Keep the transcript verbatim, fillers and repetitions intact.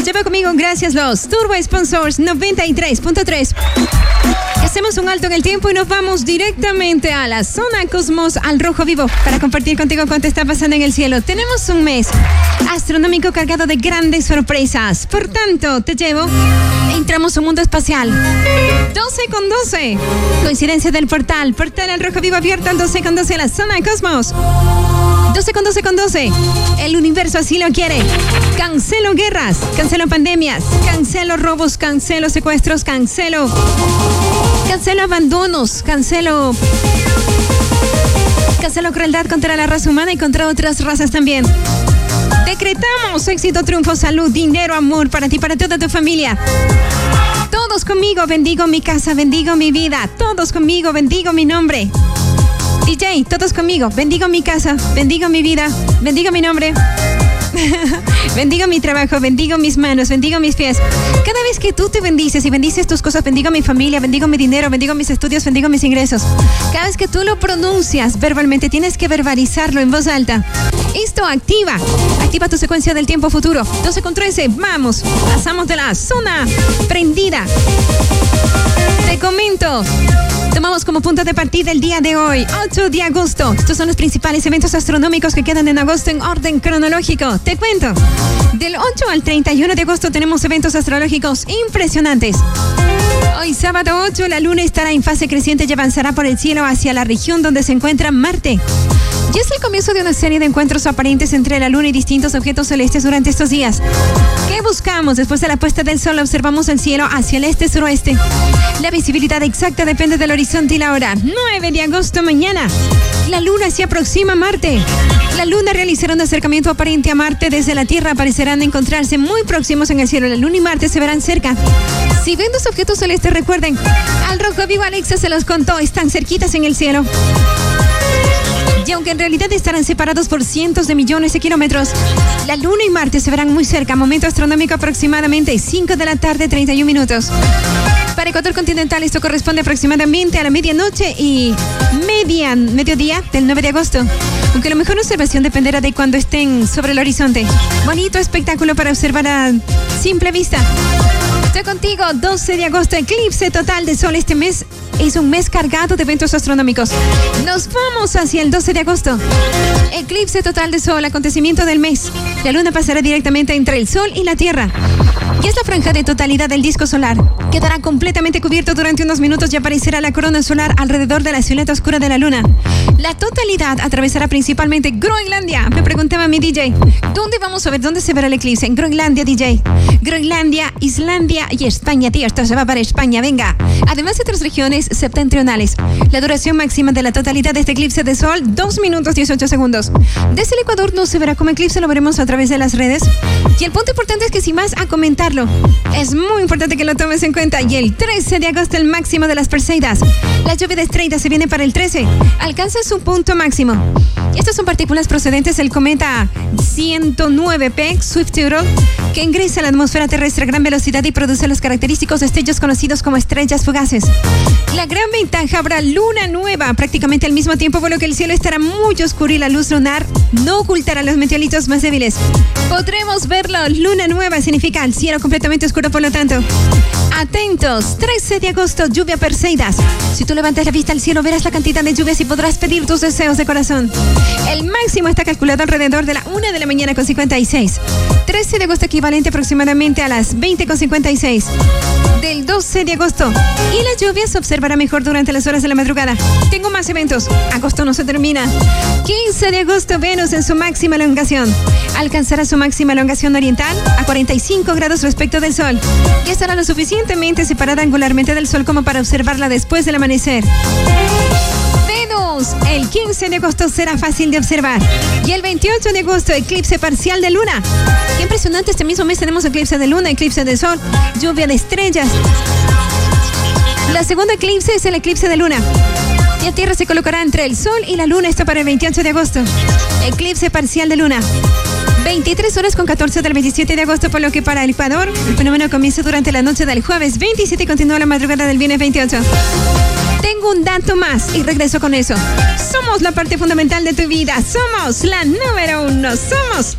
lleva conmigo gracias los Turbo Sponsors noventa y tres punto tres. Hacemos un alto en el tiempo y nos vamos directamente a la zona Cosmos, al rojo vivo, para compartir contigo cuánto está pasando en el cielo. Tenemos un mes astronómico cargado de grandes sorpresas. Por tanto, te llevo, entramos a un mundo espacial. doce con doce. Coincidencia del portal. Portal al rojo vivo abierto al doce con doce, la zona Cosmos. doce con doce con doce. El universo así lo quiere. Cancelo guerras, cancelo pandemias, cancelo robos, cancelo secuestros, cancelo... Cancelo abandonos, cancelo... Cancelo crueldad contra la raza humana y contra otras razas también. Decretamos éxito, triunfo, salud, dinero, amor para ti, para toda tu familia. Todos conmigo, bendigo mi casa, bendigo mi vida. Todos conmigo, bendigo mi nombre. D J, todos conmigo, bendigo mi casa, bendigo mi vida, bendigo mi nombre. Bendigo mi trabajo, bendigo mis manos, bendigo mis pies. Cada vez que tú te bendices y bendices tus cosas, bendigo mi familia, bendigo mi dinero, bendigo mis estudios, bendigo mis ingresos. Cada vez que tú lo pronuncias verbalmente, tienes que verbalizarlo en voz alta. Esto activa, activa tu secuencia del tiempo futuro. doce con trece, vamos, pasamos de la zona prendida. Te comento. Tomamos como punto de partida el día de hoy, ocho de agosto. Estos son los principales eventos astronómicos que quedan en agosto en orden cronológico. Te cuento. Del ocho al treinta y uno de agosto tenemos eventos astrológicos impresionantes. Hoy sábado ocho, la luna estará en fase creciente y avanzará por el cielo hacia la región donde se encuentra Marte. Y es el comienzo de una serie de encuentros aparentes entre la luna y distintos objetos celestes durante estos días. ¿Qué buscamos? Después de la puesta del sol observamos el cielo hacia el este-suroeste. La visibilidad exacta depende del horizonte y la hora. nueve de agosto mañana. La luna se aproxima a Marte. La luna realizará un acercamiento aparente a Marte desde la Tierra. Parecerán encontrarse muy próximos en el cielo. La luna y Marte se verán cerca. Si ven dos objetos celestes, recuerden, al rojo vivo Alexa se los contó, están cerquitas en el cielo. Y aunque en realidad estarán separados por cientos de millones de kilómetros, la Luna y Marte se verán muy cerca. Momento astronómico aproximadamente cinco de la tarde, treinta y un minutos. Para Ecuador continental esto corresponde aproximadamente a la medianoche y media, mediodía del nueve de agosto. Aunque la mejor observación dependerá de cuando estén sobre el horizonte. Bonito espectáculo para observar a simple vista. Estoy contigo, doce de agosto, eclipse total de sol. Este mes es un mes cargado de eventos astronómicos. Nos vamos hacia el doce de agosto. Eclipse total de sol, acontecimiento del mes. La luna pasará directamente entre el sol y la Tierra. Y es la franja de totalidad del disco solar. Quedará completamente cubierto durante unos minutos y aparecerá la corona solar alrededor de la silueta oscura de la luna. La totalidad atravesará principalmente Groenlandia. Me preguntaba mi D J, ¿dónde vamos a ver? ¿Dónde se verá el eclipse? En Groenlandia, D J. Groenlandia, Islandia y España, tío. Esto se va para España, venga. Además de otras regiones septentrionales. La duración máxima de la totalidad de este eclipse de sol, dos minutos dieciocho segundos. Desde el Ecuador no se verá como eclipse, lo veremos a través de las redes. Y el punto importante es que sin más a comentarlo, es muy importante que lo tomes en cuenta. Y el trece de agosto, el máximo de las Perseidas. La lluvia de estrellas se viene para el trece. Alcanza su punto máximo. Y estas son partículas procedentes del cometa ciento nueve P Swift-Turtle, que ingresa a la atmósfera terrestre a gran velocidad y produce los característicos destellos conocidos como estrellas fugaces. La gran ventaja, habrá luna nueva prácticamente al mismo tiempo, por lo que el cielo estará muy oscuro y la luz lunar no ocultará los meteoritos más débiles. Podremos verlo. Luna nueva significa el cielo completamente oscuro, por lo tanto. Atentos, trece de agosto, lluvia Perseidas. Si tú levantas la vista al cielo, verás la cantidad de lluvias y podrás pedir tus deseos de corazón. El máximo está calculado alrededor de la una de la mañana con cincuenta y seis. trece de agosto equivalente aproximadamente a las veinte con cincuenta y seis. Del doce de agosto. Y la lluvia se observará mejor durante las horas de la madrugada. Tengo más eventos. Agosto no se termina. quince de agosto, Venus en su máxima elongación. Alcanzará su máxima elongación oriental a cuarenta y cinco grados respecto del Sol. Y estará lo suficientemente separada angularmente del Sol como para observarla después del amanecer. Venus, el quince de agosto será fácil de observar. Y el veintiocho de agosto, eclipse parcial de luna. Qué impresionante, este mismo mes tenemos eclipse de luna, eclipse de sol, lluvia de estrellas. La segunda eclipse es el eclipse de luna. La Tierra se colocará entre el sol y la luna, esto para el veintiocho de agosto. Eclipse parcial de luna. veintitrés horas con catorce del veintisiete de agosto, por lo que para el Ecuador, el fenómeno comienza durante la noche del jueves veintisiete y continúa la madrugada del viernes veintiocho. Tengo un dato más y regreso con eso. Somos la parte fundamental de tu vida. Somos la número uno. Somos